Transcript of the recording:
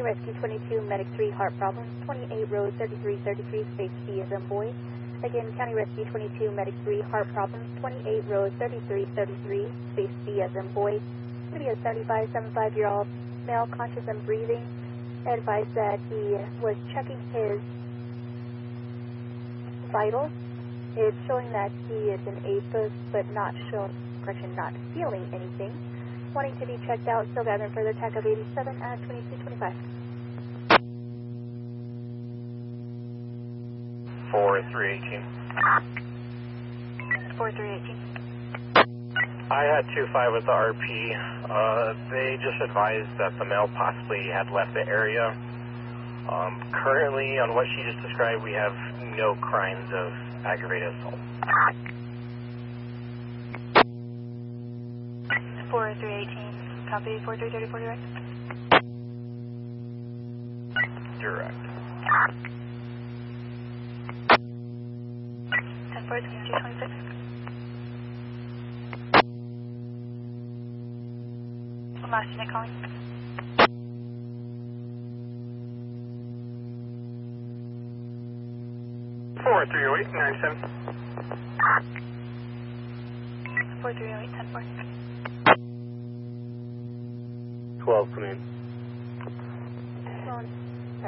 Rescue 22, Medic 3, heart problems, 28 Road 3333, space B as in boy. Again, County Rescue 22, Medic 3, heart problems, 28 Road 3333, space B as in boy. Maybe a 75-year-old male, conscious and breathing, advised that he was checking his vitals. It's showing that he is in AFib, but not feeling anything. Wanting to be checked out, still gathering further attack of 87 at 2225. 4318. 4318. I had 25 with the RP. They just advised that the male possibly had left the area. Currently, on what she just described, we have no crimes of aggravated assault. 4318, copy 4334 direct. Direct. 10-4, 226. Last unit calling. Four 308 97. 4308 10-4. 12, come in.